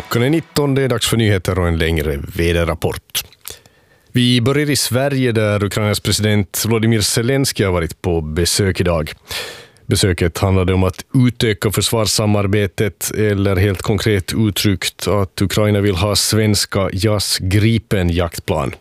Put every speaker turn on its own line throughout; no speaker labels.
Klockan är 19, det är dags för nyheter och en längre väderrapport. Vi börjar i Sverige där Ukrainas president Volodymyr Zelensky har varit på besök idag. Besöket handlade om att utöka försvarssamarbetet eller helt konkret uttryckt att Ukraina vill ha svenska JAS Gripen-jaktplan.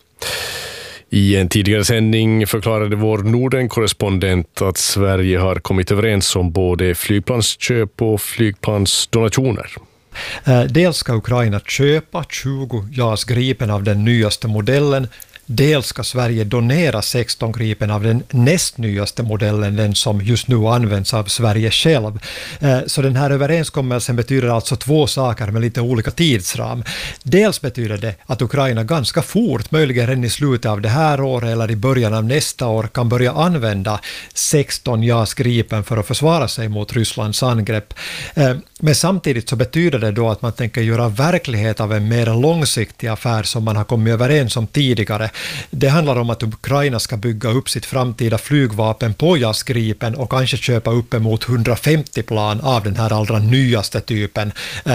I en tidigare sändning förklarade vår Norden-korrespondent att Sverige har kommit överens om både flygplansköp och flygplansdonationer.
Dels ska Ukraina köpa 20 JAS Gripen av den nyaste modellen. Dels ska Sverige donera 16 Gripen av den näst nyaste modellen, den som just nu används av Sverige själv. Så den här överenskommelsen betyder alltså två saker med lite olika tidsram. Dels betyder det att Ukraina ganska fort, möjligen redan i slutet av det här året eller i början av nästa år, kan börja använda 16 JAS Gripen för att försvara sig mot Rysslands angrepp. Men samtidigt så betyder det då att man tänker göra verklighet av en mer långsiktig affär som man har kommit överens om tidigare. Det handlar om att Ukraina ska bygga upp sitt framtida flygvapen på JAS Gripen och kanske köpa upp emot 150 plan av den här allra nyaste typen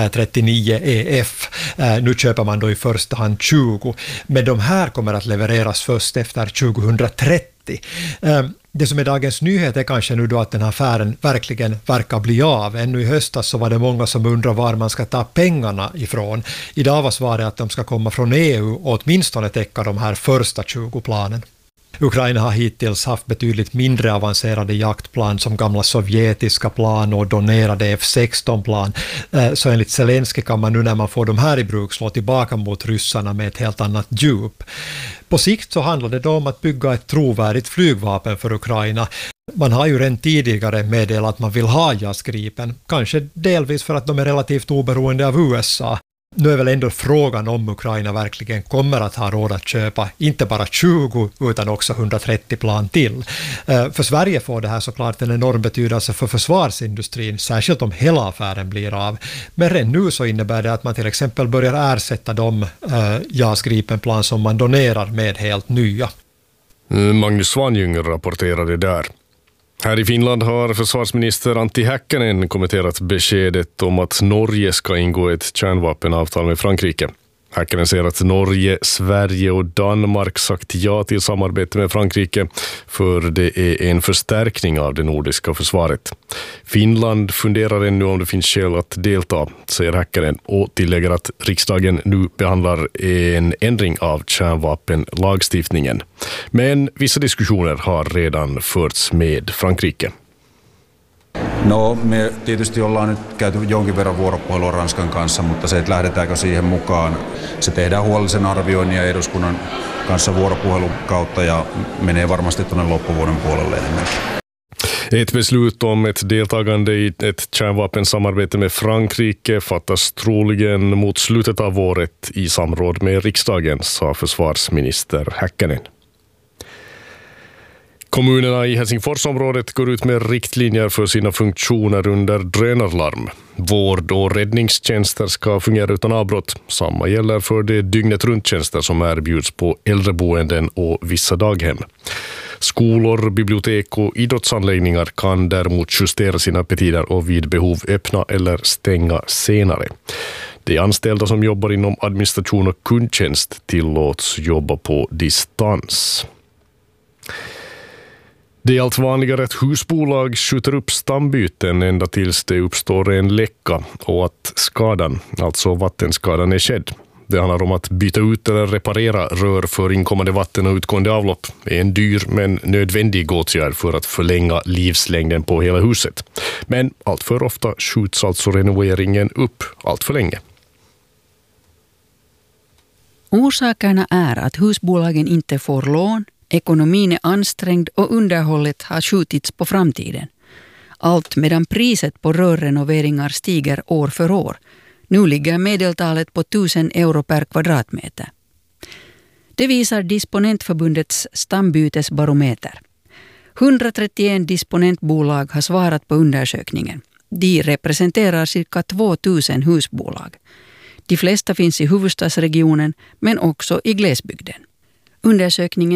39 EF. Nu köper man då i första hand 20, men de här kommer att levereras först efter 2030. Det som är dagens nyhet är kanske nu då att den här affären verkligen verkar bli av. Ännu i höstas så var det många som undrar var man ska ta pengarna ifrån. Idag var svaret att de ska komma från EU och åtminstone täcka de här första 20 planen. Ukraina har hittills haft betydligt mindre avancerade jaktplan som gamla sovjetiska plan och donerade F-16-plan. Så enligt Zelensky kan man nu när man får de här i bruk slå tillbaka mot ryssarna med ett helt annat djup. På sikt så handlar det då om att bygga ett trovärdigt flygvapen för Ukraina. Man har ju redan tidigare meddelat att man vill ha JAS Gripen, kanske delvis för att de är relativt oberoende av USA. Nu är väl ändå frågan om Ukraina verkligen kommer att ha råd att köpa inte bara 20 utan också 130 plan till. För Sverige får det här såklart en enorm betydelse för försvarsindustrin, särskilt om hela affären blir av. Men redan nu så innebär det att man till exempel börjar ersätta de JAS Gripen-plan som man donerar med helt nya.
Magnus Svanjung rapporterade där. Här i Finland har försvarsminister Antti Häkkänen kommenterat beskedet om att Norge ska ingå ett kärnvapenavtal med Frankrike. Häkkänen säger att Norge, Sverige och Danmark sagt ja till samarbete med Frankrike för det är en förstärkning av det nordiska försvaret. Finland funderar ännu om det finns skäl att delta, säger Häkkänen, och tillägger att riksdagen nu behandlar en ändring av kärnvapenlagstiftningen. Men vissa diskussioner har redan förts med Frankrike.
No, me tietysti ollaan nyt käyty jonkin verran vuoropuhelua Ranskan kanssa, mutta se, että lähdetäänkö siihen mukaan, se tehdään huolellisen arvioinnin ja eduskunnan kanssa vuoropuhelun kautta ja menee varmasti tuonne loppuvuoden puolelle enemmän.
Ett beslut om ett deltagande i ett kärnvapensamarbete med Frankrike fattas troligen mot slutet av året i samråd med riksdagen, sa försvarsminister Häkkänen. Kommunerna i Helsingforsområdet går ut med riktlinjer för sina funktioner under drönarlarm. Vård- och räddningstjänster ska fungera utan avbrott. Samma gäller för de dygnet-runt-tjänster som erbjuds på äldreboenden och vissa daghem. Skolor, bibliotek och idrottsanläggningar kan däremot justera sina öppettider och vid behov öppna eller stänga senare. De anställda som jobbar inom administration och kundtjänst tillåts jobba på distans. Det är allt vanligare att husbolag skjuter upp stambyten ända tills det uppstår en läcka och att skadan, alltså vattenskadan, är skedd. Det handlar om att byta ut eller reparera rör för inkommande vatten och utgående avlopp. Det är en dyr men nödvändig åtgärd för att förlänga livslängden på hela huset. Men allt för ofta skjuts alltså renoveringen upp allt för länge.
Orsakerna är att husbolagen inte får lån, ekonomin är ansträngd och underhållet har skjutits på framtiden. Allt medan priset på rörrenoveringar stiger år för år. Nu ligger medeltalet på 1000 euro per kvadratmeter. Det visar Disponentförbundets stambytesbarometer. 131 disponentbolag har svarat på undersökningen. De representerar cirka 2000 husbolag. De flesta finns i huvudstadsregionen men också i glesbygden. Undersökningen